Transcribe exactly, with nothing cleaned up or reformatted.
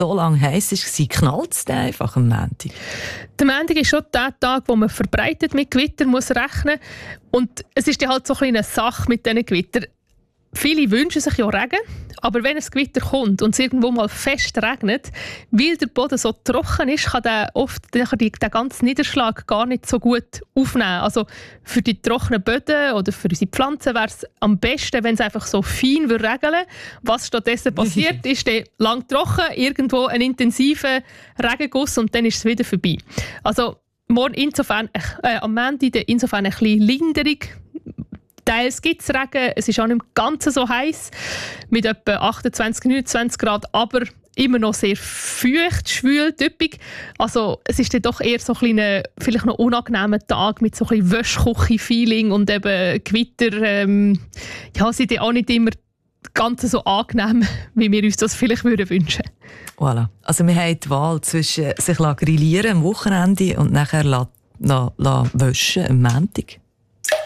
so lange heiß war, knallt es dann einfach am Montag? Der Montag ist schon der Tag, wo man verbreitet mit Gewitter muss rechnen. Und es ist halt so eine Sache mit diesen Gewittern. Viele wünschen sich ja Regen, aber wenn ein Gewitter kommt und es irgendwo mal fest regnet, weil der Boden so trocken ist, kann der oft den ganzen Niederschlag gar nicht so gut aufnehmen. Also für die trockenen Böden oder für unsere Pflanzen wäre es am besten, wenn es einfach so fein regeln würde. Was stattdessen passiert, ist dann lang trocken, irgendwo ein intensiver Regenguss und dann ist es wieder vorbei. Also morgen insofern, äh, am Montag insofern ein bisschen Linderung. Teils gibt es Regen, es ist auch nicht ganz so heiß, mit etwa achtundzwanzig, neunundzwanzig Grad, aber immer noch sehr feucht, schwül, typisch. Also es ist dann doch eher so ein kleiner, vielleicht noch unangenehmer Tag mit so ein bisschen Wäschküche-Feeling und eben Gewitter. Ähm, ja, sind ja auch nicht immer ganz so angenehm, wie wir uns das vielleicht würden wünschen. Voilà. Also wir haben die Wahl zwischen sich grillieren am Wochenende und nachher la, la, la waschen am Montag.